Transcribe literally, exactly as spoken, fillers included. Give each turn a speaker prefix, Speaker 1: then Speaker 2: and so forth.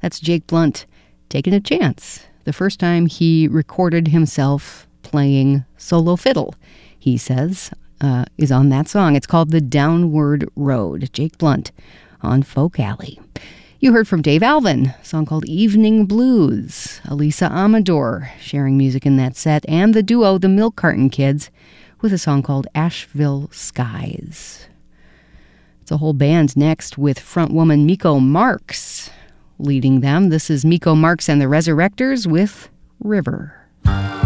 Speaker 1: That's Jake Blount taking a chance. The first time he recorded himself playing solo fiddle, he says, uh, is on that song. It's called The Downward Road. Jake Blount on Folk Alley. You heard from Dave Alvin, a song called Evening Blues. Elisa Amador sharing music in that set. And the duo, the Milk Carton Kids, with a song called Asheville Skies. It's a whole band next with frontwoman Miko Marks leading them. This is Miko Marks and the Resurrectors with River.